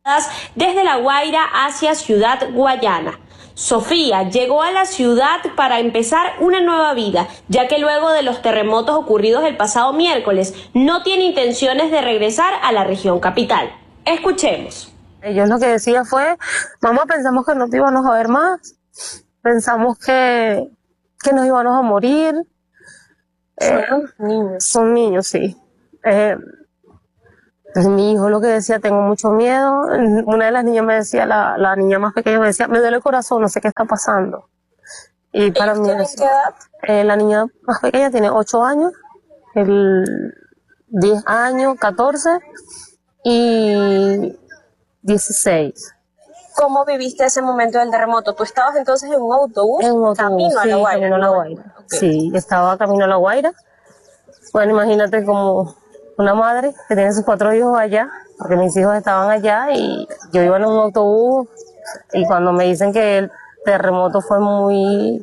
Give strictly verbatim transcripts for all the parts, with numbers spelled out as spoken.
desde La Guaira hacia Ciudad Guayana. Sofía llegó a la ciudad para empezar una nueva vida, ya que luego de los terremotos ocurridos el pasado miércoles, no tiene intenciones de regresar a la región capital. Escuchemos. Ellos lo que decían fue, mamá, pensamos que no te íbamos a ver más, pensamos que, que nos íbamos a morir. Eh, Son niños. Son niños, sí. Eh, Entonces mi hijo lo que decía, tengo mucho miedo. Una de las niñas me decía, la, la niña más pequeña me decía, me duele el corazón, no sé qué está pasando. Y para mí, ¿En qué edad? Eh, la niña más pequeña tiene ocho años, el diez años, catorce y dieciséis. ¿Cómo viviste ese momento del terremoto? ¿Tú estabas entonces en un autobús? En un autobús, camino sí, a La Guaira. camino a La Guaira. Okay. Sí, estaba camino a La Guaira. Bueno, imagínate como una madre que tiene sus cuatro hijos allá, porque mis hijos estaban allá y yo iba en un autobús y cuando me dicen que el terremoto fue muy,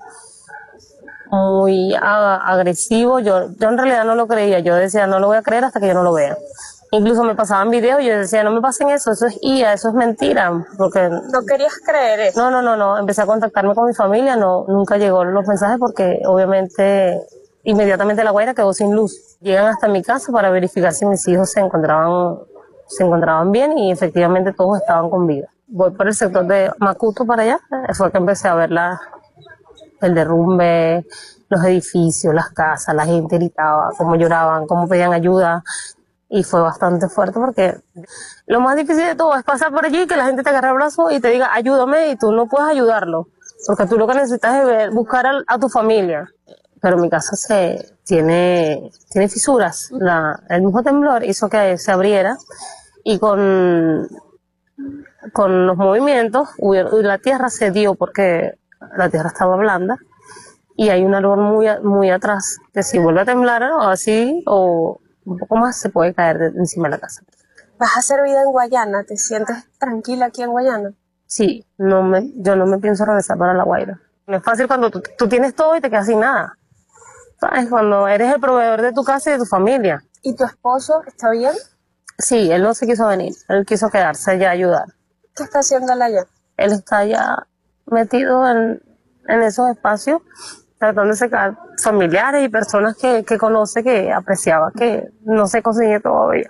muy a, agresivo, yo, yo en realidad no lo creía, yo decía no lo voy a creer hasta que yo no lo vea. Incluso me pasaban videos y yo decía no me pasen eso, eso es I A, eso es mentira, porque... ¿No querías creer eso? No, no, no, no, empecé a contactarme con mi familia, no, nunca llegó los mensajes porque obviamente... Inmediatamente La Guaira quedó sin luz. Llegan hasta mi casa para verificar si mis hijos se encontraban, se encontraban bien y efectivamente todos estaban con vida. Voy por el sector de Macuto para allá, fue que empecé a ver la, el derrumbe, los edificios, las casas, la gente gritaba, cómo lloraban, cómo pedían ayuda y fue bastante fuerte porque lo más difícil de todo es pasar por allí y que la gente te agarre el brazo y te diga ayúdame y tú no puedes ayudarlo porque tú lo que necesitas es ver, buscar a, a tu familia. Pero mi casa se tiene, tiene fisuras. La, el mismo temblor hizo que se abriera y con, con los movimientos la tierra se dio porque la tierra estaba blanda y hay un árbol muy, muy atrás que si vuelve a temblar o así o un poco más se puede caer de, encima de la casa. ¿Vas a hacer vida en Guayana? ¿Te sientes tranquila aquí en Guayana? Sí, no me, yo no me pienso regresar para La Guaira. No es fácil cuando tú, tú tienes todo y te quedas sin nada. ¿Sabes? Cuando eres el proveedor de tu casa y de tu familia. ¿Y tu esposo está bien? Sí, él no se quiso venir, él quiso quedarse allá a ayudar. ¿Qué está haciendo él allá? Él está allá metido en, en esos espacios, tratando de sacar familiares y personas que, que conoce, que apreciaba, que no se consigue todavía.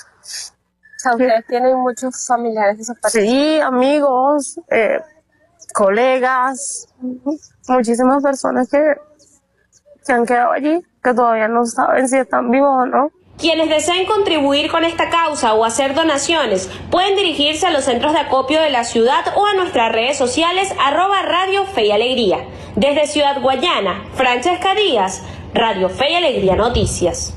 O sea, ustedes tienen muchos familiares de esos países. Sí, amigos, eh, colegas, muchísimas personas que... que han quedado allí, que todavía no saben si están vivos o no. Quienes deseen contribuir con esta causa o hacer donaciones pueden dirigirse a los centros de acopio de la ciudad o a nuestras redes sociales arroba Radio Fe y Alegría. Desde Ciudad Guayana, Francesca Díaz, Radio Fe y Alegría Noticias.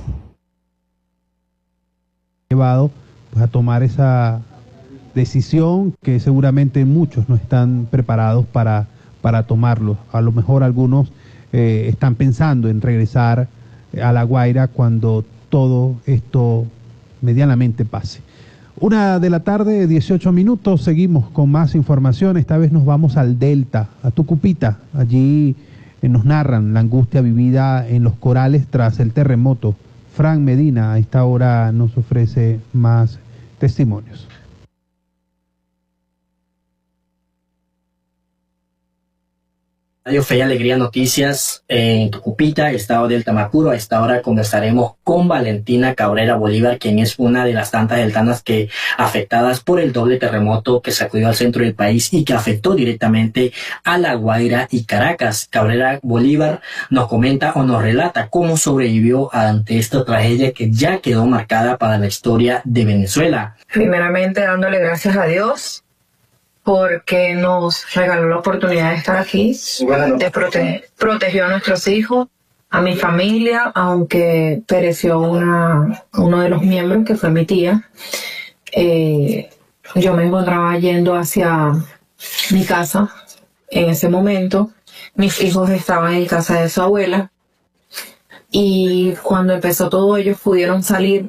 Llevado pues, a tomar esa decisión que seguramente muchos no están preparados para, para tomarlo. A lo mejor algunos Eh, están pensando en regresar a La Guaira cuando todo esto medianamente pase. Una de la tarde, dieciocho minutos, seguimos con más información. Esta vez nos vamos al Delta, a Tucupita. Allí eh, nos narran la angustia vivida en los corales tras el terremoto. Fran Medina a esta hora nos ofrece más testimonios. Radio Fe y Alegría Noticias en Tucupita, estado del Tamacuro. A esta hora conversaremos con Valentina Cabrera Bolívar, quien es una de las tantas deltanas que afectadas por el doble terremoto que sacudió al centro del país y que afectó directamente a La Guaira y Caracas. Cabrera Bolívar nos comenta o nos relata cómo sobrevivió ante esta tragedia que ya quedó marcada para la historia de Venezuela. Primeramente dándole gracias a Dios porque nos regaló la oportunidad de estar aquí, de proteger, protegió a nuestros hijos, a mi familia, aunque pereció una, uno de los miembros, que fue mi tía. Eh, yo me encontraba yendo hacia mi casa en ese momento. Mis hijos estaban en casa de su abuela y cuando empezó todo ellos pudieron salir.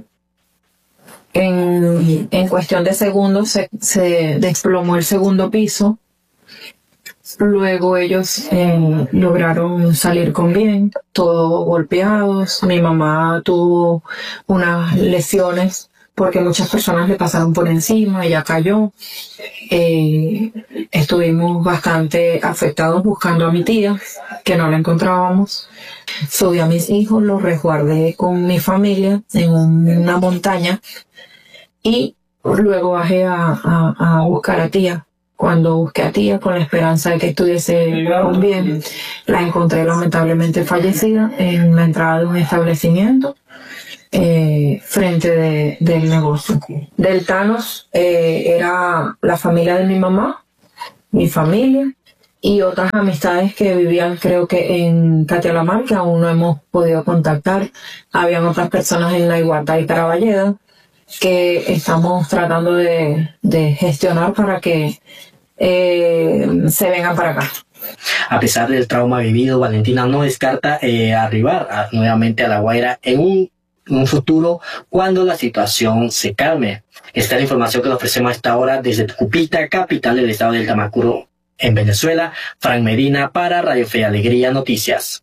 En, en cuestión de segundos se, se desplomó el segundo piso. Luego ellos eh, lograron salir con bien, todos golpeados. Mi mamá tuvo unas lesiones porque muchas personas le pasaron por encima, ella cayó. Eh, estuvimos bastante afectados buscando a mi tía, que no la encontrábamos. Subí a mis hijos, los resguardé con mi familia en una montaña y luego bajé a, a, a buscar a tía. Cuando busqué a tía con la esperanza de que estuviese con bien, la encontré lamentablemente fallecida en la entrada de un establecimiento eh, frente de, del negocio. Del Thanos eh, era la familia de mi mamá, mi familia y otras amistades que vivían creo que en Catialamar, que aún no hemos podido contactar. Habían otras personas en La Igualdad y Caraballeda que estamos tratando de, de gestionar para que eh, se vengan para acá. A pesar del trauma vivido, Valentina no descarta eh, arribar a, nuevamente a La Guaira en un, un futuro cuando la situación se calme. Esta es la información que le ofrecemos a esta hora desde Tucupita, capital del estado del Tamacuro, en Venezuela. Frank Medina para Radio Fe y Alegría Noticias.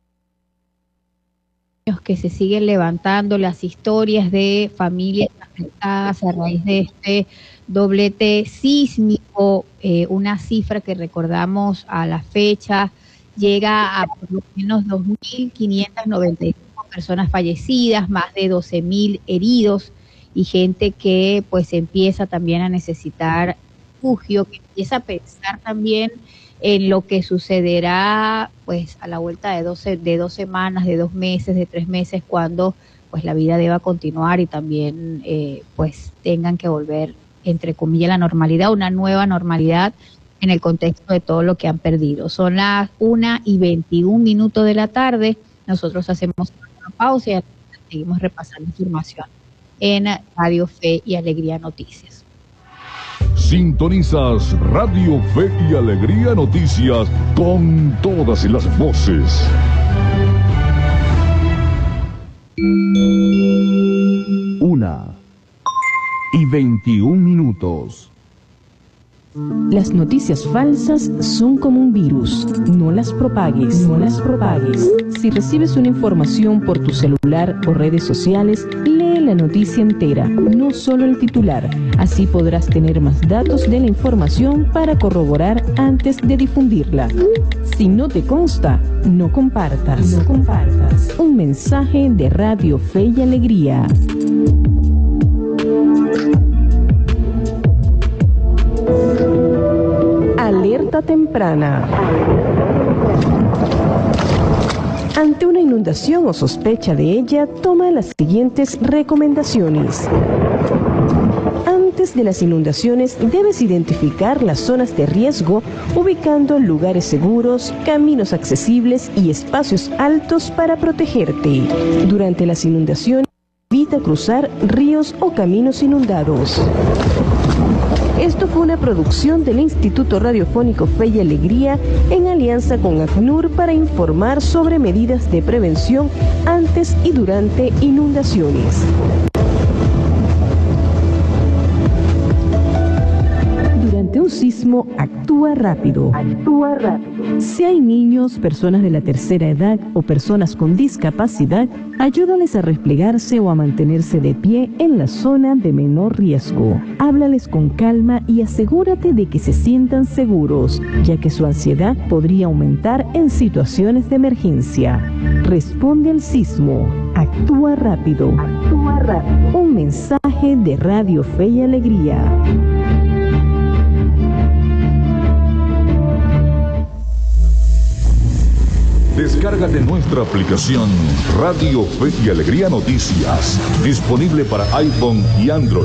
Que se siguen levantando las historias de familias afectadas a raíz de este doblete sísmico, eh, una cifra que recordamos a la fecha llega a por lo menos dos mil quinientas noventa y cinco personas fallecidas, más de doce mil heridos y gente que pues empieza también a necesitar refugio, que empieza a pensar también en lo que sucederá pues a la vuelta de doce, de dos semanas, de dos meses, de tres meses, cuando pues la vida deba continuar y también eh, pues tengan que volver, entre comillas, la normalidad, una nueva normalidad en el contexto de todo lo que han perdido. Son las una y veintiún minutos de la tarde, nosotros hacemos una pausa y seguimos repasando información en Radio Fe y Alegría Noticias. Sintonizas Radio Fe y Alegría Noticias con todas las voces. Una y veintiún minutos. Las noticias falsas son como un virus. No las propagues, no las propagues. Si recibes una información por tu celular o redes sociales, lee la noticia entera, no solo el titular. Así podrás tener más datos de la información para corroborar antes de difundirla. Si no te consta, no compartas. No compartas. Un mensaje de Radio Fe y Alegría. Alerta temprana. Ante una inundación o sospecha de ella, toma las siguientes recomendaciones. Antes de las inundaciones, debes identificar las zonas de riesgo, ubicando lugares seguros, caminos accesibles y espacios altos para protegerte. Durante las inundaciones, evita cruzar ríos o caminos inundados. Esto fue una producción del Instituto Radiofónico Fe y Alegría en alianza con ACNUR para informar sobre medidas de prevención antes y durante inundaciones. Durante un sismo, actúa rápido. Actúa rápido. Si hay niños, personas de la tercera edad o personas con discapacidad, ayúdales a replegarse o a mantenerse de pie en la zona de menor riesgo. Háblales con calma y asegúrate de que se sientan seguros, ya que su ansiedad podría aumentar en situaciones de emergencia. Responde al sismo. Actúa rápido. Actúa rápido. Un mensaje de Radio Fe y Alegría. Descárgate nuestra aplicación Radio Fe y Alegría Noticias, disponible para iPhone y Android.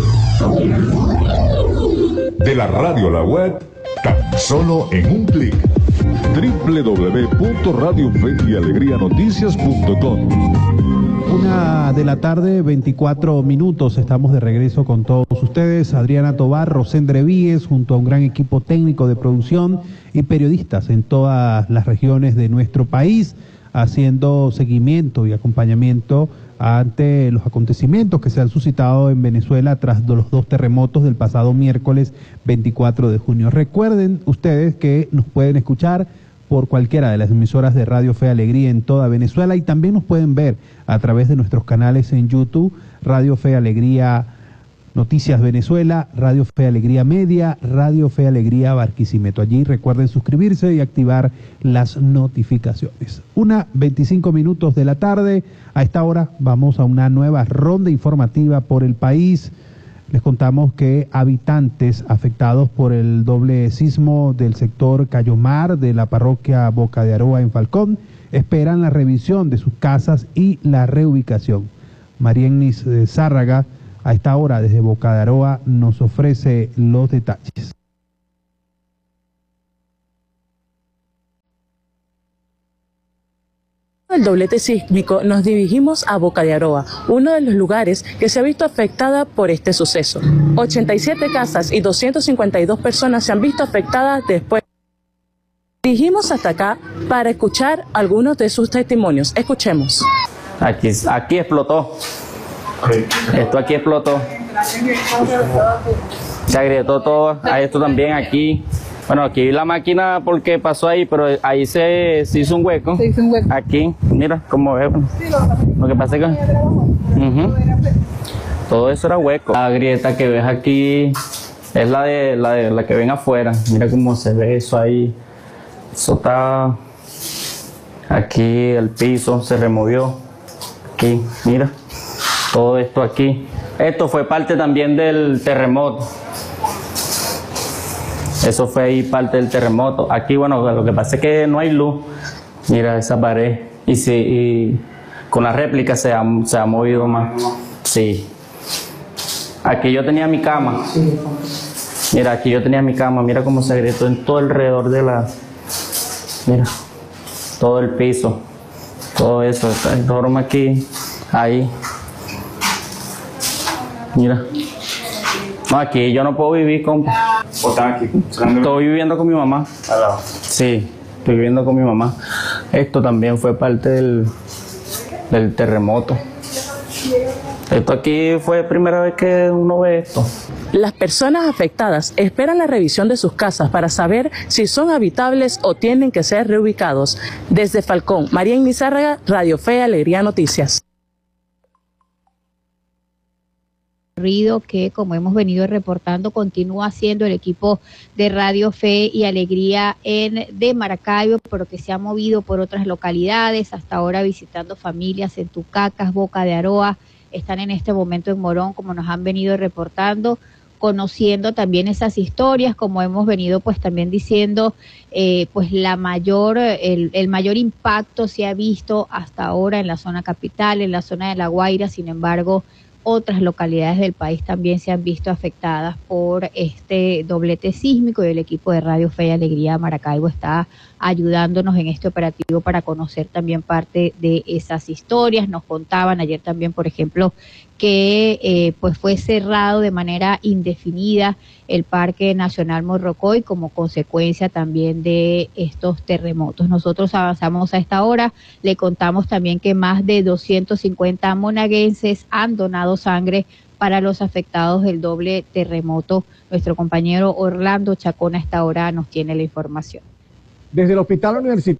De la radio a la web, tan solo en un clic. doble u doble u doble u punto radio fe y alegría noticias punto com. Una de la tarde, veinticuatro minutos, estamos de regreso con todos ustedes. Adriana Tobar, Rosendre Víez, junto a un gran equipo técnico de producción y periodistas en todas las regiones de nuestro país, haciendo seguimiento y acompañamiento ante los acontecimientos que se han suscitado en Venezuela tras los dos terremotos del pasado miércoles veinticuatro de junio. Recuerden ustedes que nos pueden escuchar por cualquiera de las emisoras de Radio Fe Alegría en toda Venezuela y también nos pueden ver a través de nuestros canales en YouTube, Radio Fe Alegría Noticias Venezuela, Radio Fe Alegría Media, Radio Fe Alegría Barquisimeto. Allí recuerden suscribirse y activar las notificaciones. Una veinticinco minutos de la tarde. A esta hora vamos a una nueva ronda informativa por el país. Les contamos que habitantes afectados por el doble sismo del sector Cayomar de la parroquia Boca de Aroa en Falcón esperan la revisión de sus casas y la reubicación. Mariennis Zárraga, a esta hora desde Boca de Aroa, nos ofrece los detalles. El doblete sísmico nos dirigimos a Boca de Aroa, uno de los lugares que se ha visto afectada por este suceso. ochenta y siete casas y doscientas cincuenta y dos personas se han visto afectadas después. Dirigimos hasta acá para escuchar algunos de sus testimonios. Escuchemos. Aquí, aquí explotó. Esto aquí explotó. Se agrietó todo. A esto también aquí. Bueno, aquí la máquina porque pasó ahí, pero ahí se, se hizo un hueco. Se hizo un hueco. Aquí, mira cómo ve. Lo que pasa es que uh-huh. todo eso era hueco. La grieta que ves aquí es la de la de la que ven afuera. Mira cómo se ve eso ahí. Eso está aquí, el piso se removió. Aquí, mira. Todo esto aquí. Esto fue parte también del terremoto. Eso fue ahí parte del terremoto. Aquí, bueno, lo que pasa es que no hay luz. Mira esa pared. Y, sí, y con la réplica se ha, se ha movido más. Sí. Aquí yo tenía mi cama. Mira, aquí yo tenía mi cama. Mira cómo se agrietó en todo alrededor de la... Mira. Todo el piso. Todo eso. El forma aquí. Ahí. Mira. No, aquí yo no puedo vivir, compa. ¿O están aquí? Estoy viviendo con mi mamá. ¿Al lado? Sí, estoy viviendo con mi mamá. Esto también fue parte del, del terremoto. Esto aquí fue la primera vez que uno ve esto. Las personas afectadas esperan la revisión de sus casas para saber si son habitables o tienen que ser reubicados. Desde Falcón, Mariennis Zárraga, Radio Fe Alegría Noticias. Que, como hemos venido reportando, continúa siendo el equipo de Radio Fe y Alegría en de Maracaibo, pero que se ha movido por otras localidades, hasta ahora visitando familias en Tucacas, Boca de Aroa, están en este momento en Morón, como nos han venido reportando, conociendo también esas historias, como hemos venido pues también diciendo, eh, pues la mayor, el, el mayor impacto se ha visto hasta ahora en la zona capital, en la zona de La Guaira. Sin embargo, otras localidades del país también se han visto afectadas por este doblete sísmico, y el equipo de Radio Fe y Alegría Maracaibo está ayudándonos en este operativo para conocer también parte de esas historias. Nos contaban ayer también, por ejemplo, que eh, pues fue cerrado de manera indefinida el Parque Nacional Morrocoy como consecuencia también de estos terremotos. Nosotros avanzamos a esta hora, le contamos también que más de doscientos cincuenta monaguenses han donado sangre para los afectados del doble terremoto. Nuestro compañero Orlando Chacón a esta hora nos tiene la información. Desde el Hospital Universitario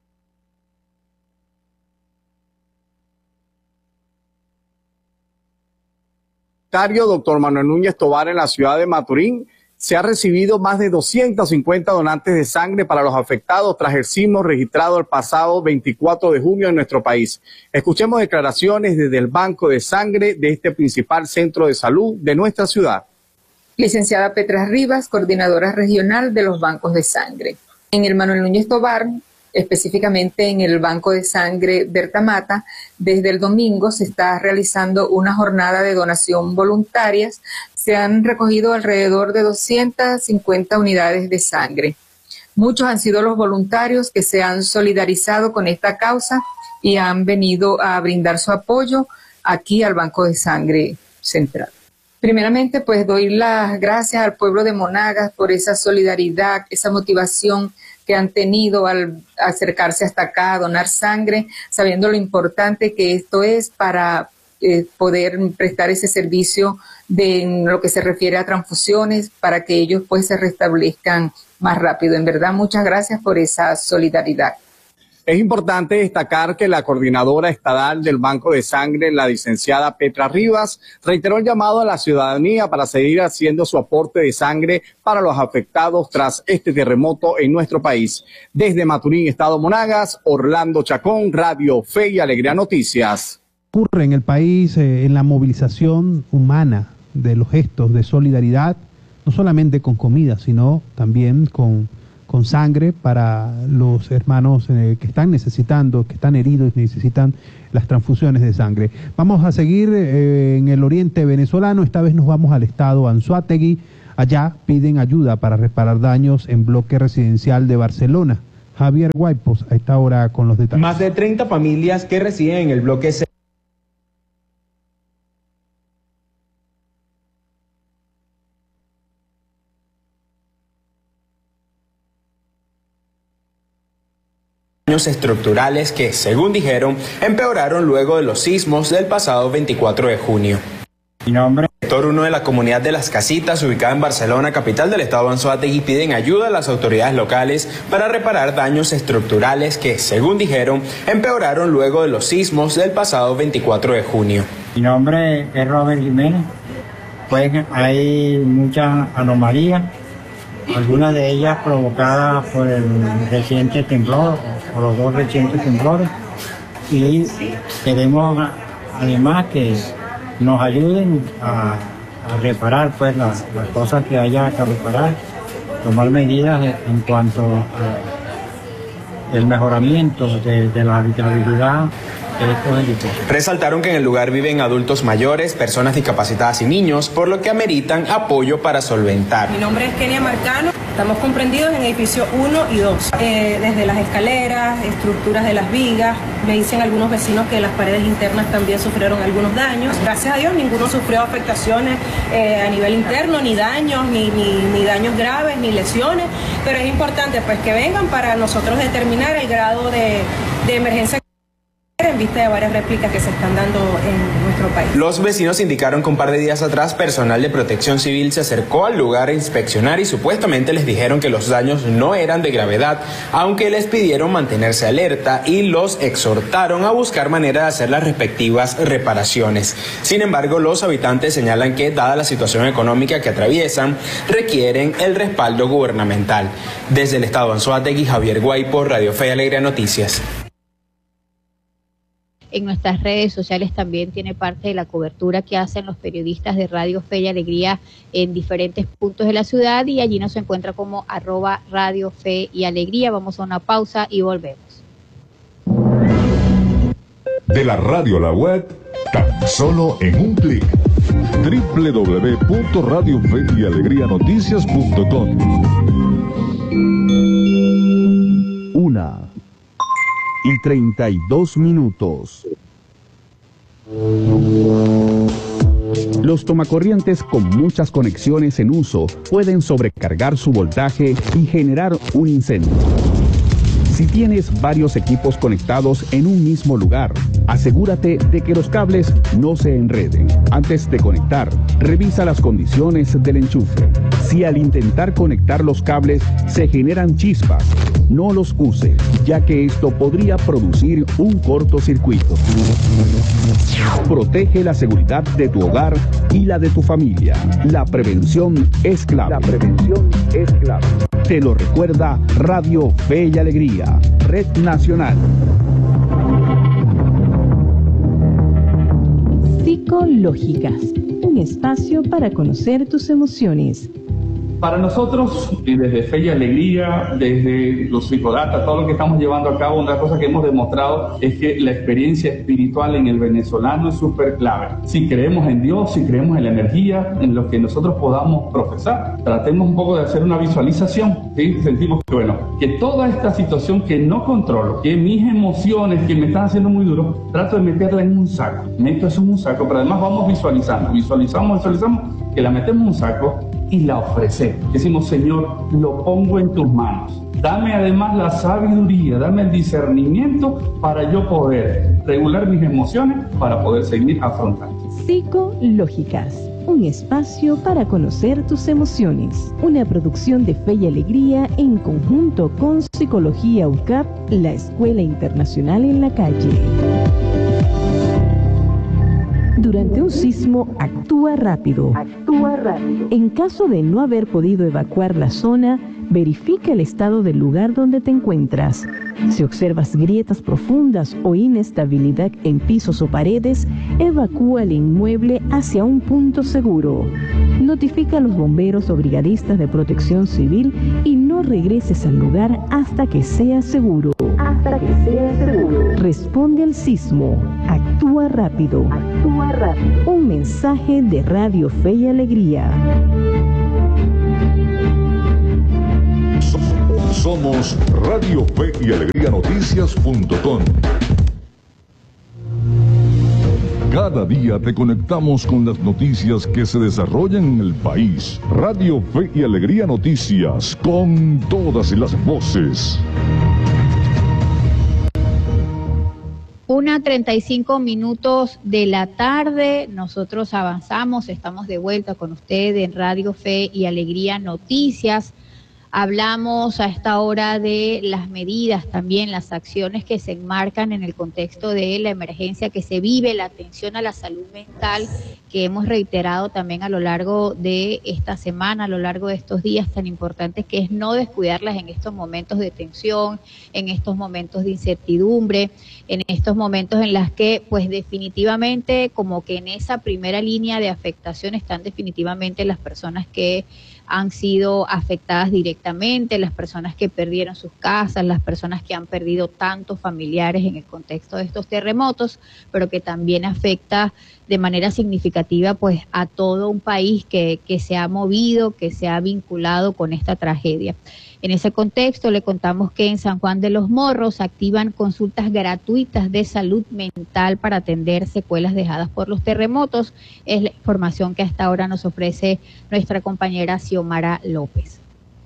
doctor Manuel Núñez Tobar en la ciudad de Maturín, se ha recibido más de doscientos cincuenta donantes de sangre para los afectados tras el sismo registrado el pasado veinticuatro de junio en nuestro país. Escuchemos declaraciones desde el Banco de Sangre de este principal centro de salud de nuestra ciudad. Licenciada Petra Rivas, coordinadora regional de los bancos de sangre. En el Manuel Núñez Tobar, específicamente en el Banco de Sangre Berta Mata, desde el domingo se está realizando una jornada de donación voluntarias. Se han recogido alrededor de doscientas cincuenta unidades de sangre. Muchos han sido los voluntarios que se han solidarizado con esta causa y han venido a brindar su apoyo aquí al Banco de Sangre Central. Primeramente, pues doy las gracias al pueblo de Monagas por esa solidaridad, esa motivación que han tenido al acercarse hasta acá a donar sangre, sabiendo lo importante que esto es para eh, poder prestar ese servicio de en lo que se refiere a transfusiones, para que ellos pues se restablezcan más rápido. En verdad, muchas gracias por esa solidaridad. Es importante destacar que la coordinadora estatal del Banco de Sangre, la licenciada Petra Rivas, reiteró el llamado a la ciudadanía para seguir haciendo su aporte de sangre para los afectados tras este terremoto en nuestro país. Desde Maturín, Estado Monagas, Orlando Chacón, Radio Fe y Alegría Noticias. Ocurre en el país eh, en la movilización humana de los gestos de solidaridad, no solamente con comida, sino también con con sangre para los hermanos eh, que están necesitando, que están heridos y necesitan las transfusiones de sangre. Vamos a seguir eh, en el oriente venezolano, esta vez nos vamos al estado Anzoátegui. Allá piden ayuda para reparar daños en bloque residencial de Barcelona. Javier Guaypos a esta hora con los detalles. Más de treinta familias que residen en el bloque C estructurales que, según dijeron, empeoraron luego de los sismos del pasado veinticuatro de junio. Mi nombre es Sector uno de la comunidad de Las Casitas, ubicada en Barcelona, capital del estado Anzoátegui, piden ayuda a las autoridades locales para reparar daños estructurales que, según dijeron, empeoraron luego de los sismos del pasado veinticuatro de junio. Mi nombre es Robert Jiménez. Pues hay muchas anomalías, algunas de ellas provocadas por el reciente temblor, por los dos recientes temblores, y queremos además que nos ayuden a, a reparar pues las, las cosas que haya que reparar, tomar medidas en cuanto al mejoramiento de, de la habitabilidad. Resaltaron que en el lugar viven adultos mayores, personas discapacitadas y niños, por lo que ameritan apoyo para solventar. Mi nombre es Kenia Marcano, estamos comprendidos en edificio uno y dos, eh, desde las escaleras, estructuras de las vigas. Me dicen algunos vecinos que las paredes internas también sufrieron algunos daños. Gracias a Dios ninguno sufrió afectaciones eh, a nivel interno, ni daños, ni, ni, ni daños graves, ni lesiones, pero es importante pues que vengan para nosotros determinar el grado de, de emergencia en vista de varias réplicas que se están dando en nuestro país. Los vecinos indicaron que un par de días atrás personal de Protección Civil se acercó al lugar a inspeccionar y supuestamente les dijeron que los daños no eran de gravedad, aunque les pidieron mantenerse alerta y los exhortaron a buscar manera de hacer las respectivas reparaciones. Sin embargo, los habitantes señalan que, dada la situación económica que atraviesan, requieren el respaldo gubernamental. Desde el estado Anzoátegui, Javier Guaypos, Radio Fe y Alegría Noticias. En nuestras redes sociales también tiene parte de la cobertura que hacen los periodistas de Radio Fe y Alegría en diferentes puntos de la ciudad, y allí nos encuentra como arroba Radio Fe y Alegría. Vamos a una pausa y volvemos. De la radio a la web, tan solo en un clic. doble u doble u doble u punto radio fe y alegría noticias punto com. Una y treinta y dos minutos. Los tomacorrientes con muchas conexiones en uso pueden sobrecargar su voltaje y generar un incendio. Si tienes varios equipos conectados en un mismo lugar, asegúrate de que los cables no se enreden. Antes de conectar, revisa las condiciones del enchufe. Si al intentar conectar los cables se generan chispas, no los uses, ya que esto podría producir un cortocircuito. Protege la seguridad de tu hogar y la de tu familia. La prevención es clave. La prevención es clave. Te lo recuerda Radio Fe y Alegría, Red Nacional. Psicológicas, un espacio para conocer tus emociones. Para nosotros, desde Fe y Alegría, desde los psicodata, todo lo que estamos llevando a cabo, una de las cosas que hemos demostrado es que la experiencia espiritual en el venezolano es súper clave. Si creemos en Dios, si creemos en la energía, en lo que nosotros podamos profesar, tratemos un poco de hacer una visualización, ¿sí? Sentimos que, bueno, que toda esta situación que no controlo, que mis emociones que me están haciendo muy duro, trato de meterla en un saco. Meto eso en un saco, pero además vamos visualizando, visualizamos, visualizamos, que la metemos en un saco y la ofrecemos. Decimos, Señor, lo pongo en tus manos. Dame además la sabiduría, dame el discernimiento para yo poder regular mis emociones, para poder seguir afrontando. Psicológicas, un espacio para conocer tus emociones. Una producción de Fe y Alegría en conjunto con Psicología U C A P, la Escuela Internacional en la Calle. Durante un sismo, actúa rápido. Actúa rápido. En caso de no haber podido evacuar la zona, verifica el estado del lugar donde te encuentras. Si observas grietas profundas o inestabilidad en pisos o paredes, evacúa el inmueble hacia un punto seguro. Notifica a los bomberos o brigadistas de protección civil y no regreses al lugar hasta que sea seguro. Hasta que sea seguro. Responde al sismo. Actúa rápido. Actúa rápido. Un mensaje de Radio Fe y Alegría. Somos Radio Fe y Alegría Noticias punto com. Cada día te conectamos con las noticias que se desarrollan en el país. Radio Fe y Alegría Noticias, con todas las voces. Una treinta y cinco minutos de la tarde, nosotros avanzamos, estamos de vuelta con ustedes en Radio Fe y Alegría Noticias. Hablamos a esta hora de las medidas, también las acciones que se enmarcan en el contexto de la emergencia que se vive, la atención a la salud mental que hemos reiterado también a lo largo de esta semana, a lo largo de estos días tan importantes, que es no descuidarlas en estos momentos de tensión, en estos momentos de incertidumbre, en estos momentos en los que pues definitivamente como que en esa primera línea de afectación están definitivamente las personas que han sido afectadas directamente, las personas que perdieron sus casas, las personas que han perdido tantos familiares en el contexto de estos terremotos, pero que también afecta de manera significativa pues a todo un país que, que se ha movido, que se ha vinculado con esta tragedia. En ese contexto le contamos que en San Juan de los Morros activan consultas gratuitas de salud mental para atender secuelas dejadas por los terremotos. Es la información que hasta ahora nos ofrece nuestra compañera Xiomara López.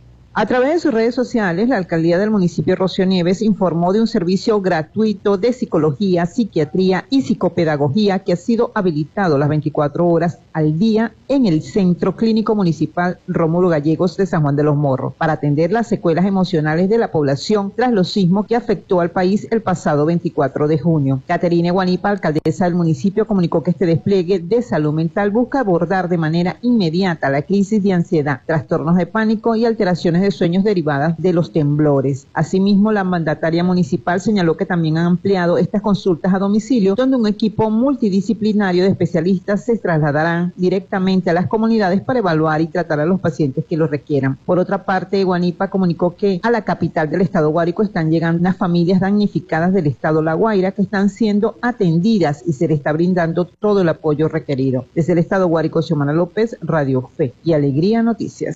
A través de sus redes sociales, la alcaldía del municipio Rocío Nieves informó de un servicio gratuito de psicología, psiquiatría y psicopedagogía que ha sido habilitado las veinticuatro horas al día en el Centro Clínico Municipal Rómulo Gallegos de San Juan de los Morros para atender las secuelas emocionales de la población tras los sismos que afectó al país el pasado veinticuatro de junio. Caterine Guanipa, alcaldesa del municipio, comunicó que este despliegue de salud mental busca abordar de manera inmediata la crisis de ansiedad, trastornos de pánico y alteraciones de sueños derivadas de los temblores. Asimismo, la mandataria municipal señaló que también han ampliado estas consultas a domicilio, donde un equipo multidisciplinario de especialistas se trasladarán directamente a las comunidades para evaluar y tratar a los pacientes que lo requieran. Por otra parte, Guanipa comunicó que a la capital del estado Guárico están llegando unas familias damnificadas del estado La Guaira que están siendo atendidas y se les está brindando todo el apoyo requerido. Desde el estado Guárico, Xiomara López, Radio Fe y Alegría Noticias.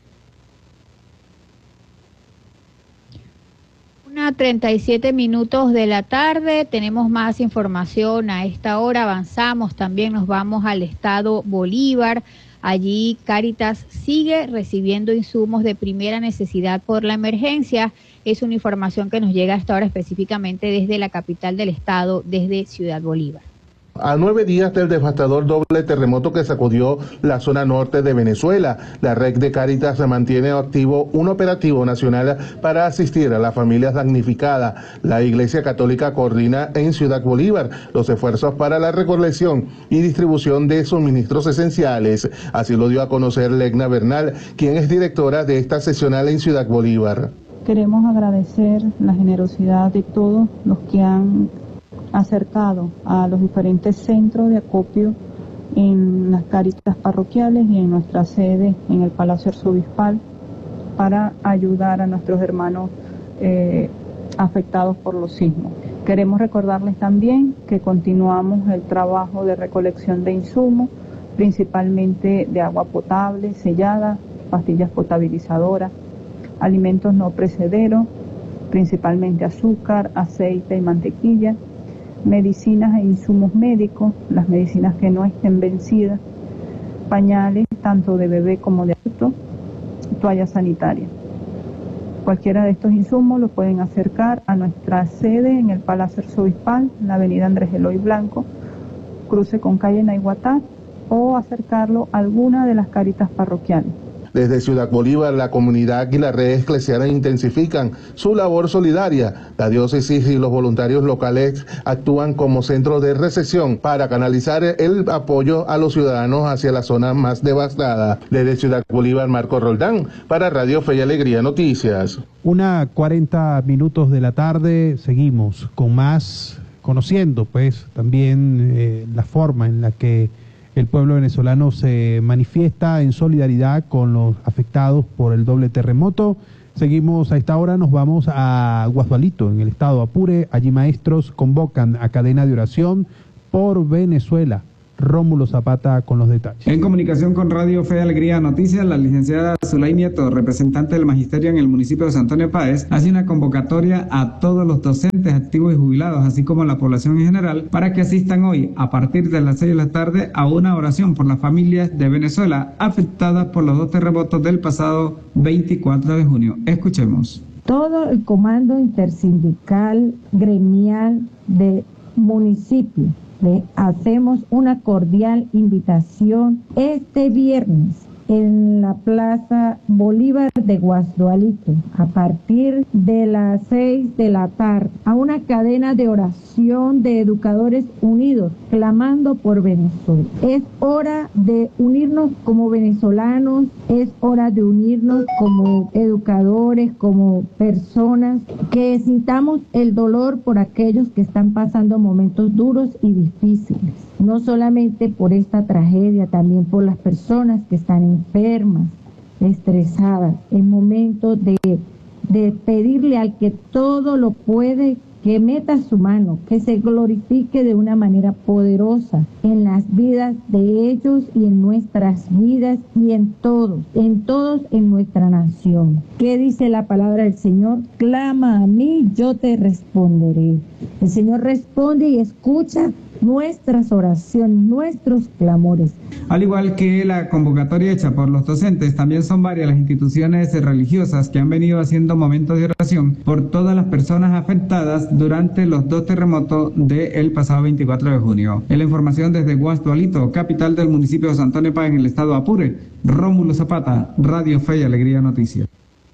Una treinta y siete minutos de la tarde, tenemos más información a esta hora, avanzamos, también nos vamos al estado Bolívar. Allí Cáritas sigue recibiendo insumos de primera necesidad por la emergencia. Es una información que nos llega hasta ahora específicamente desde la capital del estado, desde Ciudad Bolívar. A nueve días del devastador doble terremoto que sacudió la zona norte de Venezuela, la red de Cáritas mantiene activo un operativo nacional para asistir a las familias damnificadas. La Iglesia Católica coordina en Ciudad Bolívar los esfuerzos para la recolección y distribución de suministros esenciales. Así lo dio a conocer Legna Bernal, quien es directora de esta seccional en Ciudad Bolívar. Queremos agradecer la generosidad de todos los que han acercado a los diferentes centros de acopio en las Cáritas parroquiales y en nuestra sede en el Palacio Arzobispal para ayudar a nuestros hermanos eh, afectados por los sismos. Queremos recordarles también que continuamos el trabajo de recolección de insumos, principalmente de agua potable, sellada, pastillas potabilizadoras, alimentos no precederos, principalmente azúcar, aceite y mantequilla, medicinas e insumos médicos, las medicinas que no estén vencidas, pañales tanto de bebé como de adulto, toallas sanitarias. Cualquiera de estos insumos los pueden acercar a nuestra sede en el Palacio Arzobispal, en la avenida Andrés Eloy Blanco, cruce con calle Naiguatá, o acercarlo a alguna de las Cáritas parroquiales. Desde Ciudad Bolívar, la comunidad y las redes eclesiales intensifican su labor solidaria. La diócesis y los voluntarios locales actúan como centros de recepción para canalizar el apoyo a los ciudadanos hacia la zona más devastada. Desde Ciudad Bolívar, Marco Roldán, para Radio Fe y Alegría Noticias. Una cuarenta minutos de la tarde, seguimos con más, conociendo pues también eh, la forma en la que el pueblo venezolano se manifiesta en solidaridad con los afectados por el doble terremoto. Seguimos a esta hora, nos vamos a Guasdualito, en el estado Apure. Allí maestros convocan a cadena de oración por Venezuela. Rómulo Zapata con los detalles. En comunicación con Radio Fe y Alegría Noticias, la licenciada Zulay Nieto, representante del magisterio en el municipio de San Antonio Páez, hace una convocatoria a todos los docentes activos y jubilados, así como a la población en general, para que asistan hoy, a partir de las seis de la tarde, a una oración por las familias de Venezuela afectadas por los dos terremotos del pasado veinticuatro de junio. Escuchemos. Todo el comando intersindical gremial de municipio le hacemos una cordial invitación este viernes en la Plaza Bolívar de Guasdualito a partir de las seis de la tarde a una cadena de oración de educadores unidos clamando por Venezuela. Es hora de unirnos como venezolanos, es hora de unirnos como educadores, como personas que sintamos el dolor por aquellos que están pasando momentos duros y difíciles. No solamente por esta tragedia, también por las personas que están enfermas, estresadas. Es momento de, de pedirle al que todo lo puede, que meta su mano, que se glorifique de una manera poderosa en las vidas de ellos y en nuestras vidas y en todos, en todos en nuestra nación. ¿Qué dice la palabra del Señor? Clama a mí, yo te responderé. El Señor responde y escucha nuestras oraciones, nuestros clamores. Al igual que la convocatoria hecha por los docentes, también son varias las instituciones religiosas que han venido haciendo momentos de oración por todas las personas afectadas durante los dos terremotos del pasado veinticuatro de junio. En la información desde Guasdualito, capital del municipio de San Antonio Páez, en el estado Apure, Rómulo Zapata, Radio Fe y Alegría Noticias.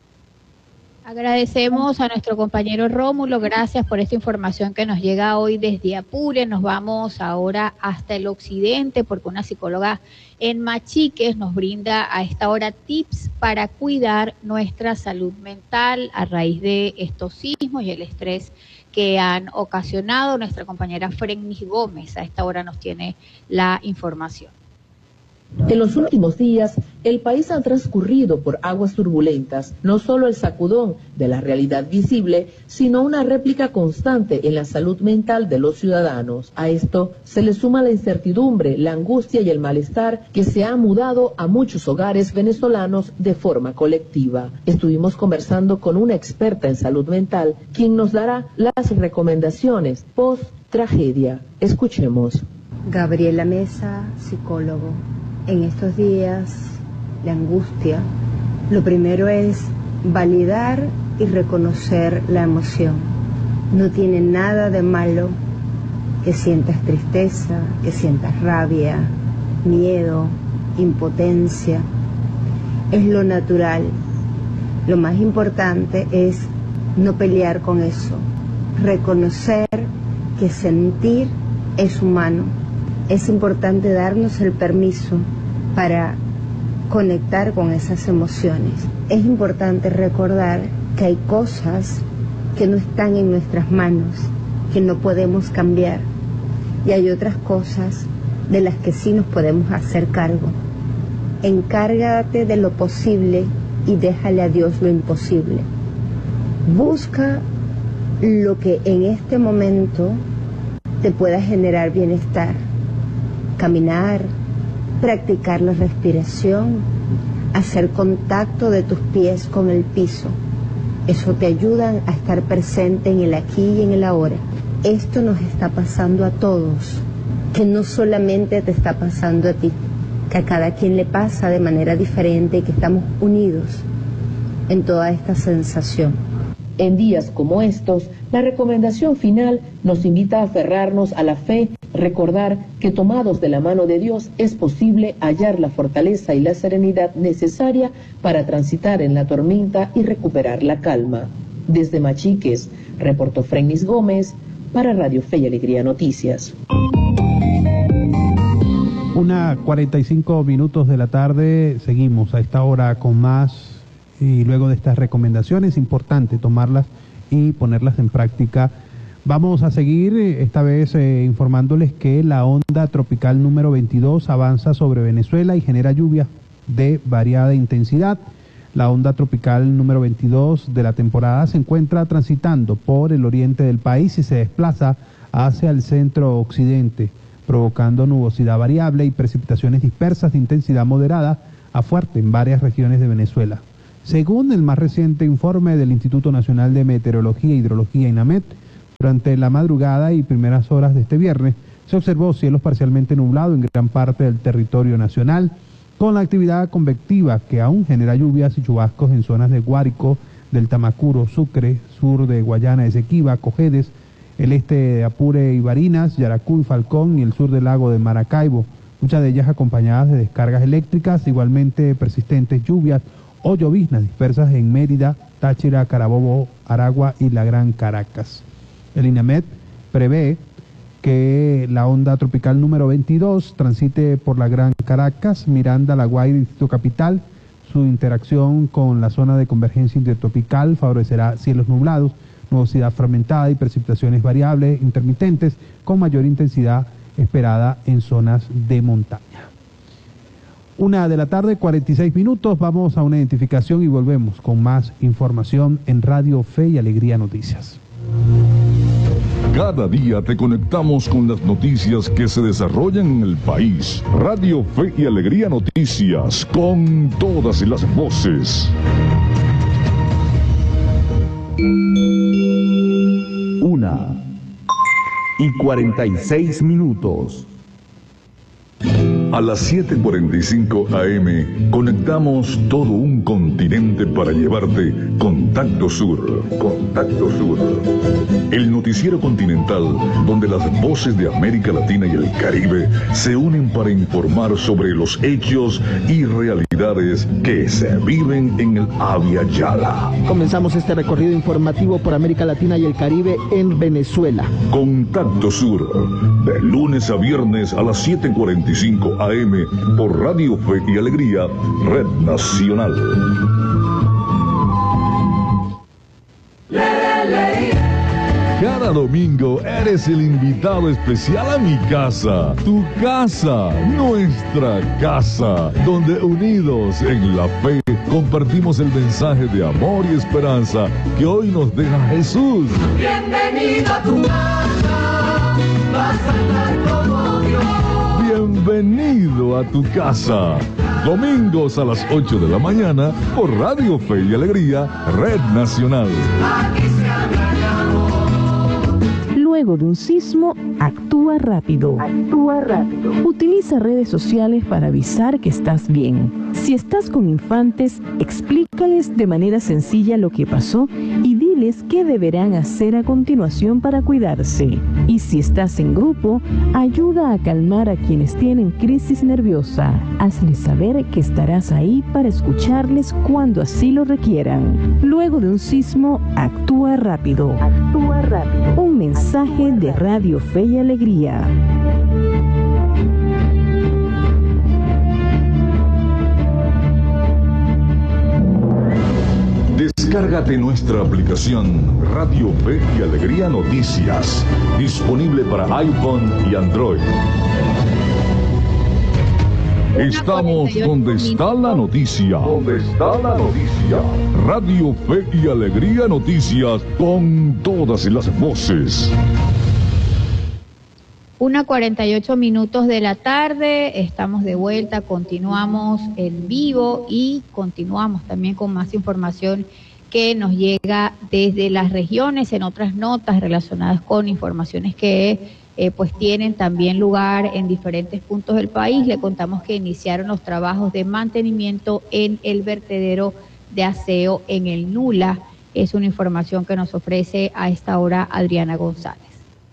Agradecemos a nuestro compañero Rómulo, gracias por esta información que nos llega hoy desde Apure. Nos vamos ahora hasta el occidente porque una psicóloga en Machiques nos brinda a esta hora tips para cuidar nuestra salud mental a raíz de estos sismos y el estrés que han ocasionado. Nuestra compañera Frenis Gómez a esta hora nos tiene la información. En los últimos días, el país ha transcurrido por aguas turbulentas, no solo el sacudón de la realidad visible, sino una réplica constante en la salud mental de los ciudadanos. A esto se le suma la incertidumbre, la angustia y el malestar que se ha mudado a muchos hogares venezolanos de forma colectiva. Estuvimos conversando con una experta en salud mental, quien nos dará las recomendaciones post-tragedia. Escuchemos. Gabriela Mesa, psicólogo. En estos días de angustia, lo primero es validar y reconocer la emoción. No tiene nada de malo que sientas tristeza, que sientas rabia, miedo, impotencia. Es lo natural. Lo más importante es no pelear con eso. Reconocer que sentir es humano. Es importante darnos el permiso para conectar con esas emociones. Es importante recordar que hay cosas que no están en nuestras manos, que no podemos cambiar, y hay otras cosas de las que sí nos podemos hacer cargo. Encárgate de lo posible y déjale a Dios lo imposible. Busca lo que en este momento te pueda generar bienestar. Caminar, practicar la respiración, hacer contacto de tus pies con el piso. Eso te ayuda a estar presente en el aquí y en el ahora. Esto nos está pasando a todos, que no solamente te está pasando a ti, que a cada quien le pasa de manera diferente y que estamos unidos en toda esta sensación. En días como estos, la recomendación final nos invita a aferrarnos a la fe recordar que tomados de la mano de Dios es posible hallar la fortaleza y la serenidad necesaria para transitar en la tormenta y recuperar la calma. Desde Machiques, reportó Frenis Gómez para Radio Fe y Alegría Noticias. Una cuarenta y cinco minutos de la tarde, seguimos a esta hora con más y luego de estas recomendaciones, importante tomarlas y ponerlas en práctica. Vamos a seguir esta vez eh, informándoles que la onda tropical número veintidós avanza sobre Venezuela y genera lluvias de variada intensidad. La onda tropical número veintidós de la temporada se encuentra transitando por el oriente del país y se desplaza hacia el centro occidente, provocando nubosidad variable y precipitaciones dispersas de intensidad moderada a fuerte en varias regiones de Venezuela. Según el más reciente informe del Instituto Nacional de Meteorología e Hidrología, INAMET, durante la madrugada y primeras horas de este viernes se observó cielos parcialmente nublados en gran parte del territorio nacional, con la actividad convectiva que aún genera lluvias y chubascos en zonas de Guárico, del Tamacuro, Sucre, sur de Guayana Esequiba, Cojedes, el este de Apure y Barinas, Yaracuy, Falcón y el sur del lago de Maracaibo, muchas de ellas acompañadas de descargas eléctricas, igualmente persistentes lluvias o lloviznas dispersas en Mérida, Táchira, Carabobo, Aragua y la Gran Caracas. El INAMET prevé que la onda tropical número veintidós transite por la Gran Caracas, Miranda, La Guaira y Distrito Capital. Su interacción con la zona de convergencia intertropical favorecerá cielos nublados, nubosidad fragmentada y precipitaciones variables intermitentes con mayor intensidad esperada en zonas de montaña. Una de la tarde, cuarenta y seis minutos, vamos a una identificación y volvemos con más información en Radio Fe y Alegría Noticias. Cada día te conectamos con las noticias que se desarrollan en el país. Radio Fe y Alegría Noticias, con todas las voces. Una y cuarenta y seis minutos. A las siete cuarenta y cinco A M conectamos todo un continente para llevarte Contacto Sur. Contacto Sur. El noticiero continental donde las voces de América Latina y el Caribe se unen para informar sobre los hechos y realidades que se viven en el Abya Yala. Comenzamos este recorrido informativo por América Latina y el Caribe en Venezuela. Contacto Sur, de lunes a viernes a las siete cuarenta y cinco A M por Radio Fe y Alegría, Red Nacional. Cada domingo eres el invitado especial a mi casa, tu casa, nuestra casa, donde unidos en la fe compartimos el mensaje de amor y esperanza que hoy nos deja Jesús. Bienvenido a tu casa, vas a estar como Dios. Bienvenido a tu casa. Domingos a las ocho de la mañana por Radio Fe y Alegría, Red Nacional. Aquí se habla de amor. Luego de un sismo, actúa rápido. Actúa rápido. Utiliza redes sociales para avisar que estás bien. Si estás con infantes, explícales de manera sencilla lo que pasó y diles qué deberán hacer a continuación para cuidarse. Y si estás en grupo, ayuda a calmar a quienes tienen crisis nerviosa. Hazles saber que estarás ahí para escucharles cuando así lo requieran. Luego de un sismo, actúa rápido. Actúa rápido. Un mensaje de Radio Fe y Alegría. Descárgate nuestra aplicación Radio Fe y Alegría Noticias, disponible para iPhone y Android. Estamos donde está la noticia. Donde está la noticia. Radio Fe y Alegría Noticias, con todas las voces. Una cuarenta y ocho minutos de la tarde, estamos de vuelta, continuamos en vivo y continuamos también con más información que nos llega desde las regiones, en otras notas relacionadas con informaciones que eh, pues tienen también lugar en diferentes puntos del país. Le contamos que iniciaron los trabajos de mantenimiento en el vertedero de aseo en el Nula. Es una información que nos ofrece a esta hora Adriana González.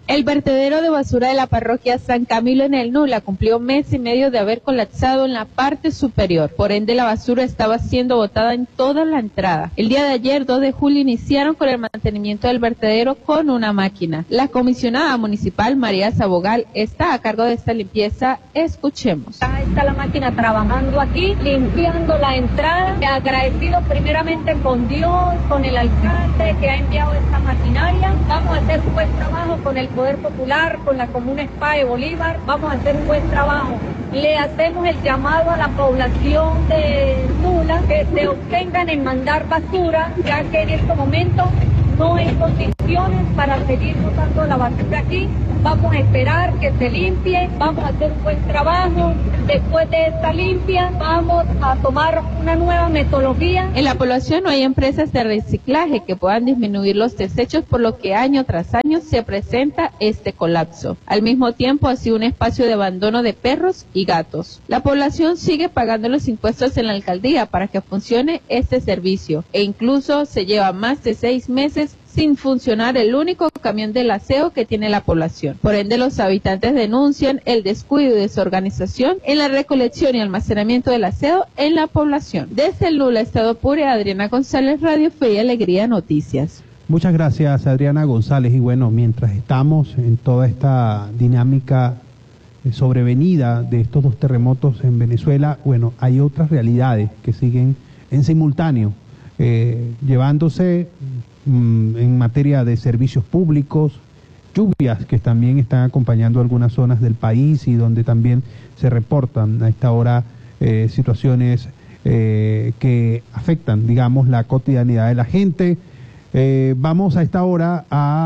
El vertedero de basura de la parroquia San Camilo en el Nula cumplió mes y medio de haber colapsado en la parte superior. Por ende, la basura estaba siendo botada en toda la entrada. El día de ayer, dos de julio, iniciaron con el mantenimiento del vertedero con una máquina. La comisionada municipal, María Sabogal, está a cargo de esta limpieza. Escuchemos. Ahí está la máquina trabajando aquí, limpiando la entrada. Agradecido primeramente con Dios, con el alcalde que ha enviado esta maquinaria. Vamos a hacer un buen trabajo con el Poder Popular, con la Comuna Spa de Bolívar, vamos a hacer un buen trabajo. Le hacemos el llamado a la población de Nula que se obtengan en mandar basura, ya que en este momento no hay condiciones para seguir botando la basura aquí. Vamos a esperar que se limpie, vamos a hacer un buen trabajo. Después de esta limpia, vamos a tomar una nueva metodología. En la población no hay empresas de reciclaje que puedan disminuir los desechos, por lo que año tras año se presenta este colapso. Al mismo tiempo, ha sido un espacio de abandono de perros y gatos. La población sigue pagando los impuestos en la alcaldía para que funcione este servicio, e incluso se lleva más de seis meses sin funcionar el único camión del aseo que tiene la población. Por ende, los habitantes denuncian el descuido y desorganización en la recolección y almacenamiento del aseo en la población. Desde el Nula, Estado Apure, Adriana González, Radio Fe y Alegría Noticias. Muchas gracias, Adriana González. Y bueno, mientras estamos en toda esta dinámica sobrevenida de estos dos terremotos en Venezuela, bueno, hay otras realidades que siguen en simultáneo, eh, llevándose en materia de servicios públicos, lluvias que también están acompañando algunas zonas del país y donde también se reportan a esta hora eh, situaciones eh, que afectan, digamos, la cotidianidad de la gente. Eh, vamos a esta hora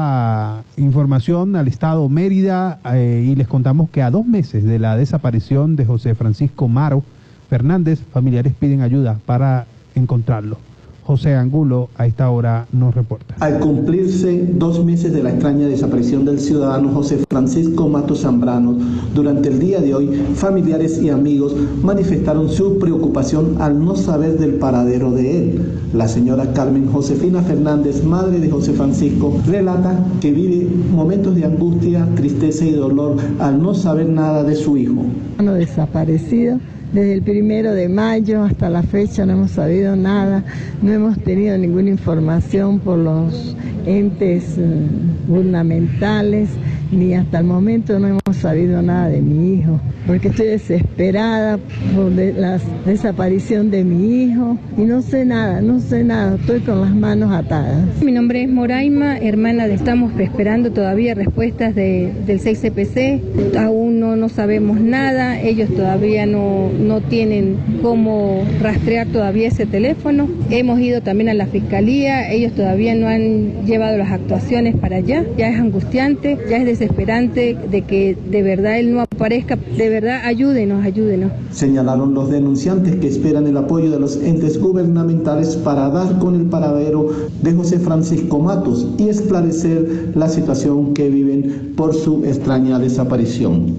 a información al estado Mérida eh, y les contamos que a dos meses de la desaparición de José Francisco Maro Fernández, familiares piden ayuda para encontrarlo. José Angulo a esta hora nos reporta. Al cumplirse dos meses de la extraña desaparición del ciudadano José Francisco Matos Zambrano, durante el día de hoy, familiares y amigos manifestaron su preocupación al no saber del paradero de él. La señora Carmen Josefina Fernández, madre de José Francisco, relata que vive momentos de angustia, tristeza y dolor al no saber nada de su hijo. Desaparecido. Desde el primero de mayo hasta la fecha no hemos sabido nada, no hemos tenido ninguna información por los entes eh, gubernamentales, ni hasta el momento no hemos sabido nada de mi hijo, porque estoy desesperada por de, la desaparición de mi hijo y no sé nada, no sé nada, estoy con las manos atadas. Mi nombre es Moraima, hermana de, estamos esperando todavía respuestas de, del seis C P C, aún no, no sabemos nada, ellos todavía no, no tienen cómo rastrear todavía ese teléfono, hemos ido también a la fiscalía, ellos todavía no han llevado las actuaciones para allá, ya es angustiante, ya es desesperante de que de verdad él no aparezca, de verdad ayúdenos, ayúdenos. Señalaron los denunciantes que esperan el apoyo de los entes gubernamentales para dar con el paradero de José Francisco Matos y esclarecer la situación que viven por su extraña desaparición.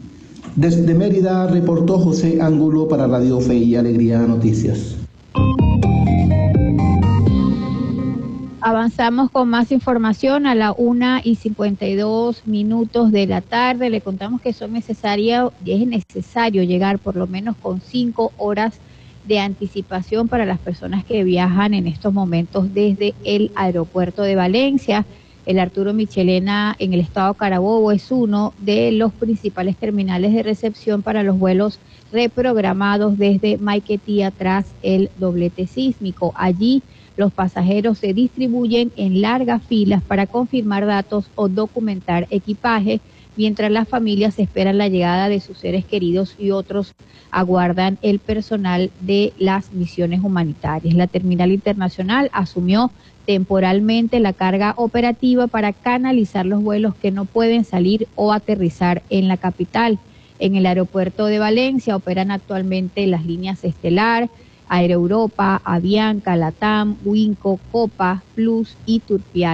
Desde Mérida reportó José Angulo para Radio Fe y Alegría Noticias. Avanzamos con más información a la una y cincuenta y dos minutos de la tarde. Le contamos que son necesarias, es necesario llegar por lo menos con cinco horas de anticipación para las personas que viajan en estos momentos desde el aeropuerto de Valencia. El Arturo Michelena en el estado Carabobo es uno de los principales terminales de recepción para los vuelos reprogramados desde Maiquetía tras el doblete sísmico. Allí los pasajeros se distribuyen en largas filas para confirmar datos o documentar equipaje, mientras las familias esperan la llegada de sus seres queridos y otros aguardan el personal de las misiones humanitarias. La terminal internacional asumió temporalmente la carga operativa para canalizar los vuelos que no pueden salir o aterrizar en la capital. En el aeropuerto de Valencia operan actualmente las líneas Estelar, Aero Europa, Avianca, Latam, Winco, Copa, Plus y Turpial.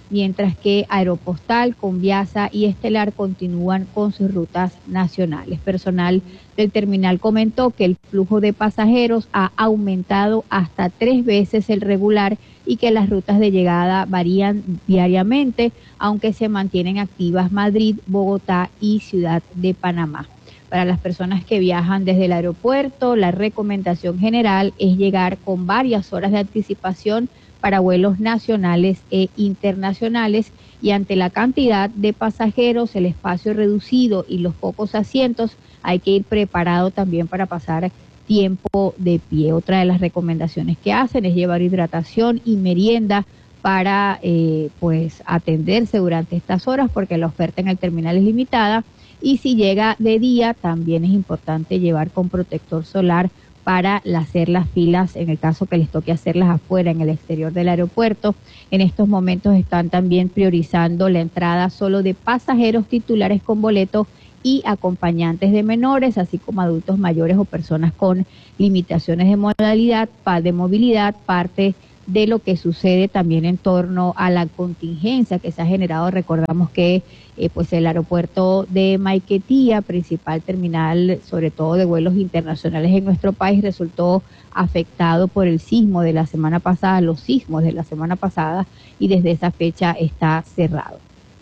mientras que Aeropostal, Conviasa y Estelar continúan con sus rutas nacionales. Personal del terminal comentó que el flujo de pasajeros ha aumentado hasta tres veces el regular y que las rutas de llegada varían diariamente, aunque se mantienen activas Madrid, Bogotá y Ciudad de Panamá. Para las personas que viajan desde el aeropuerto, la recomendación general es llegar con varias horas de anticipación para vuelos nacionales e internacionales, y ante la cantidad de pasajeros, el espacio reducido y los pocos asientos, hay que ir preparado también para pasar tiempo de pie. Otra de las recomendaciones que hacen es llevar hidratación y merienda para eh, pues atenderse durante estas horas, porque la oferta en el terminal es limitada, y si llega de día también es importante llevar con protector solar para hacer las filas en el caso que les toque hacerlas afuera, en el exterior del aeropuerto. En estos momentos están también priorizando la entrada solo de pasajeros titulares con boleto y acompañantes de menores, así como adultos mayores o personas con limitaciones de modalidad, de movilidad, parte de lo que sucede también en torno a la contingencia que se ha generado. Recordamos que eh, pues el aeropuerto de Maiquetía, principal terminal sobre todo de vuelos internacionales en nuestro país, resultó afectado por el sismo de la semana pasada, los sismos de la semana pasada, y desde esa fecha está cerrado.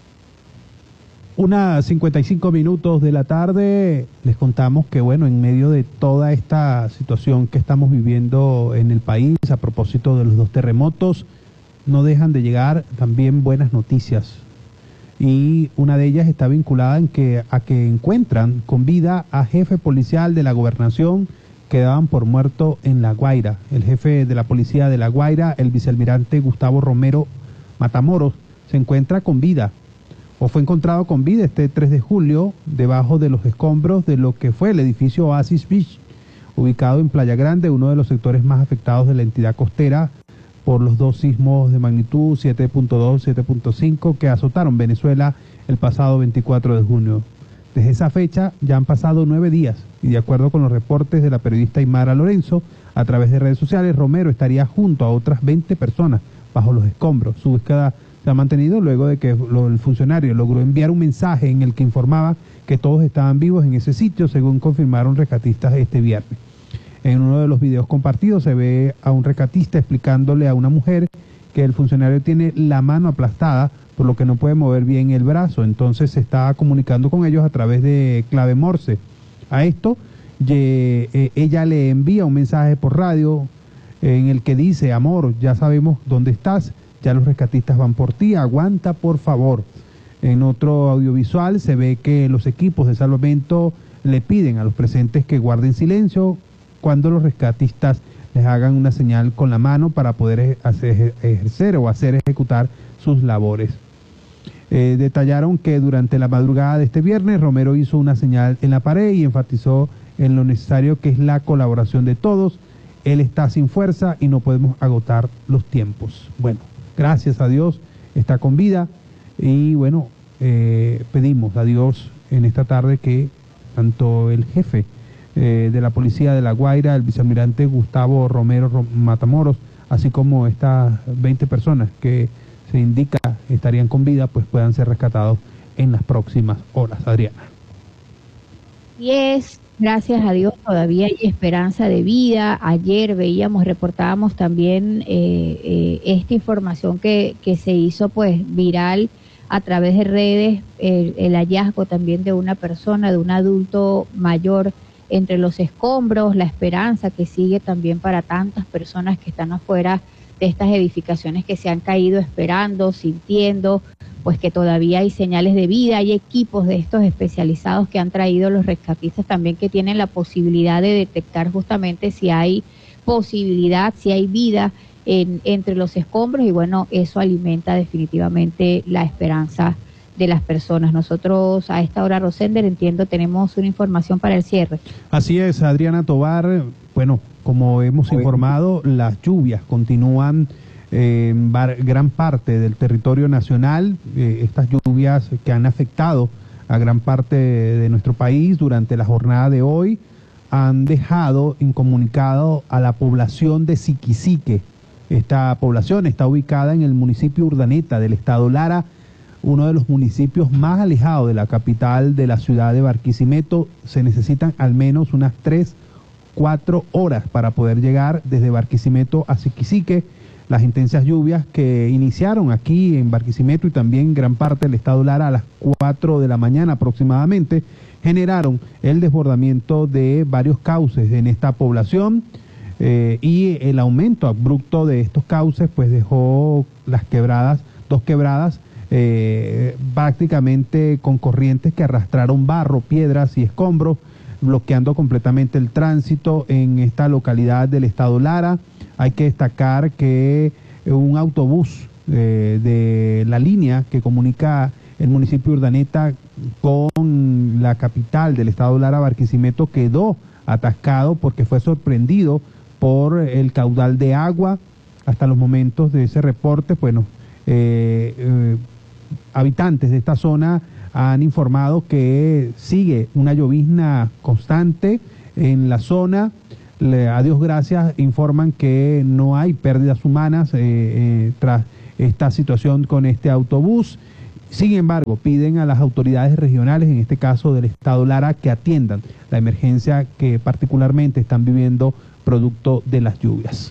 Una cincuenta y cinco minutos de la tarde, les contamos que bueno, en medio de toda esta situación que estamos viviendo en el país, a propósito de los dos terremotos, no dejan de llegar también buenas noticias. Y una de ellas está vinculada en que, a que encuentran con vida a jefe policial de la gobernación que daban por muerto en La Guaira. El jefe de la policía de La Guaira, el vicealmirante Gustavo Romero Matamoros, se encuentra con vida, o fue encontrado con vida este tres de julio debajo de los escombros de lo que fue el edificio Oasis Beach, ubicado en Playa Grande, uno de los sectores más afectados de la entidad costera por los dos sismos de magnitud siete punto dos, siete punto cinco que azotaron Venezuela el pasado veinticuatro de junio. Desde esa fecha ya han pasado nueve días y de acuerdo con los reportes de la periodista Aymara Lorenzo, a través de redes sociales, Romero estaría junto a otras veinte personas bajo los escombros. Su búsqueda se ha mantenido luego de que lo, el funcionario logró enviar un mensaje en el que informaba que todos estaban vivos en ese sitio, según confirmaron rescatistas este viernes. En uno de los videos compartidos se ve a un rescatista explicándole a una mujer que el funcionario tiene la mano aplastada, por lo que no puede mover bien el brazo. Entonces se está comunicando con ellos a través de clave Morse. A esto ye, eh, ella le envía un mensaje por radio en el que dice: amor, ya sabemos dónde estás, ya los rescatistas van por ti, aguanta por favor. En otro audiovisual se ve que los equipos de salvamento le piden a los presentes que guarden silencio cuando los rescatistas les hagan una señal con la mano para poder hacer, ejercer o hacer ejecutar sus labores. Eh, detallaron que durante la madrugada de este viernes Romero hizo una señal en la pared y enfatizó en lo necesario que es la colaboración de todos. Él está sin fuerza y no podemos agotar los tiempos. Bueno, gracias a Dios está con vida y bueno, eh, pedimos a Dios en esta tarde que tanto el jefe eh, de la policía de La Guaira, el vicealmirante Gustavo Romero Matamoros, así como estas veinte personas que se indica estarían con vida, pues puedan ser rescatados en las próximas horas. Adriana. Y es, gracias a Dios, todavía hay esperanza de vida. Ayer veíamos, reportábamos también eh, eh, esta información que, que se hizo pues viral a través de redes, el, el hallazgo también de una persona, de un adulto mayor entre los escombros, la esperanza que sigue también para tantas personas que están afuera de estas edificaciones que se han caído, esperando, sintiendo pues que todavía hay señales de vida. Hay equipos de estos especializados que han traído los rescatistas también, que tienen la posibilidad de detectar justamente si hay posibilidad, si hay vida en, entre los escombros, y bueno, eso alimenta definitivamente la esperanza de las personas. Nosotros a esta hora, Rosender, entiendo, tenemos una información para el cierre. Así es, Adriana Tobar. Bueno, como hemos informado, las lluvias continúan eh, en gran parte del territorio nacional. Eh, estas lluvias que han afectado a gran parte de nuestro país durante la jornada de hoy han dejado incomunicado a la población de Siquisique, Esta población está ubicada en el municipio Urdaneta del estado Lara, uno de los municipios más alejados de la capital de la ciudad de Barquisimeto. Se necesitan al menos unas tres, cuatro horas para poder llegar desde Barquisimeto a Siquisique. Las intensas lluvias que iniciaron aquí en Barquisimeto y también en gran parte del estado Lara a las cuatro de la mañana aproximadamente generaron el desbordamiento de varios cauces en esta población, eh, y el aumento abrupto de estos cauces pues dejó las quebradas, dos quebradas eh, prácticamente con corrientes que arrastraron barro, piedras y escombros, bloqueando completamente el tránsito en esta localidad del estado Lara. Hay que destacar que un autobús eh, de la línea que comunica el municipio de Urdaneta con la capital del estado Lara, Barquisimeto, quedó atascado porque fue sorprendido por el caudal de agua. Hasta los momentos de ese reporte, bueno, eh, eh, habitantes de esta zona han informado que sigue una llovizna constante en la zona. Le, a Dios gracias, informan que no hay pérdidas humanas eh, eh, tras esta situación con este autobús. Sin embargo, piden a las autoridades regionales, en este caso del estado Lara, que atiendan la emergencia que particularmente están viviendo producto de las lluvias.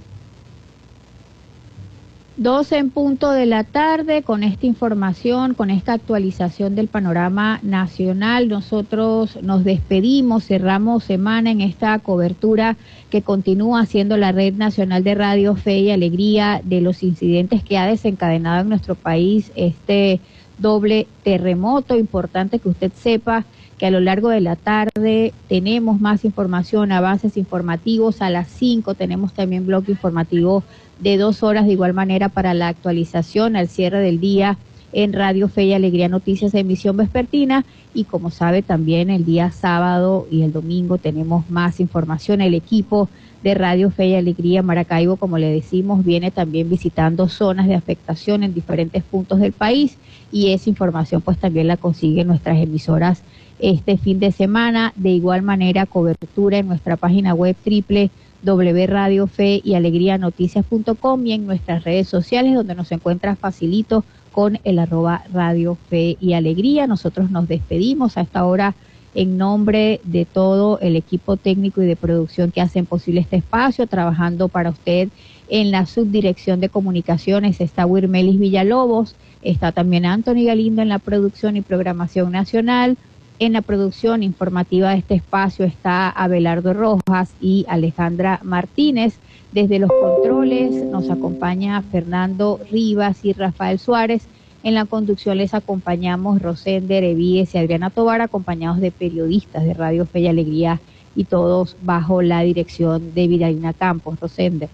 doce en punto de la tarde, con esta información, con esta actualización del panorama nacional, nosotros nos despedimos, cerramos semana en esta cobertura que continúa haciendo la Red Nacional de Radio Fe y Alegría de los incidentes que ha desencadenado en nuestro país este doble terremoto. Importante que usted sepa que a lo largo de la tarde tenemos más información, avances informativos. A las cinco tenemos también bloque informativo de dos horas, de igual manera para la actualización al cierre del día en Radio Fe y Alegría Noticias de emisión vespertina, y como sabe también el día sábado y el domingo tenemos más información. El equipo de Radio Fe y Alegría Maracaibo, como le decimos, viene también visitando zonas de afectación en diferentes puntos del país, y esa información pues también la consiguen nuestras emisoras este fin de semana. De igual manera, cobertura en nuestra página web triple doble u doble u doble u punto radio fe y alegría noticias punto com y en nuestras redes sociales, donde nos encuentra facilito con el arroba Radio Fe y Alegría. Nosotros nos despedimos a esta hora en nombre de todo el equipo técnico y de producción que hacen posible este espacio. Trabajando para usted en la subdirección de comunicaciones está Wirmelis Villalobos, está también Anthony Galindo en la producción y programación nacional. En la producción informativa de este espacio está Abelardo Rojas y Alejandra Martínez. Desde los controles nos acompaña Fernando Rivas y Rafael Suárez. En la conducción les acompañamos Rosender Evíes y Adriana Tobar, acompañados de periodistas de Radio Fe y Alegría, y todos bajo la dirección de Vidalina Campos. Rosender.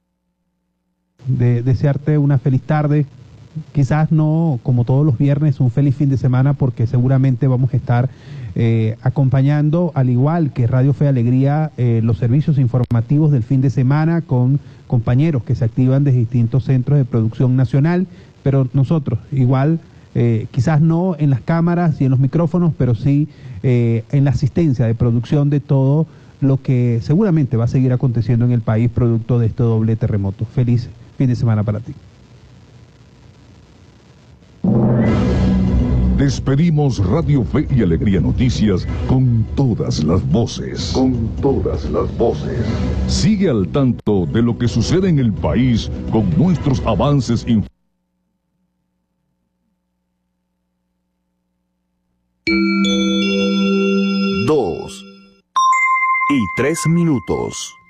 De, desearte una feliz tarde. Quizás no, como todos los viernes, un feliz fin de semana, porque seguramente vamos a estar eh, acompañando, al igual que Radio Fe y Alegría, eh, los servicios informativos del fin de semana con compañeros que se activan de distintos centros de producción nacional, pero nosotros igual, eh, quizás no en las cámaras y en los micrófonos, pero sí eh, en la asistencia de producción de todo lo que seguramente va a seguir aconteciendo en el país producto de este doble terremoto. Feliz fin de semana para ti. Despedimos Radio Fe y Alegría Noticias con todas las voces. Con todas las voces. Sigue al tanto de lo que sucede en el país con nuestros avances informativos. Dos y tres minutos.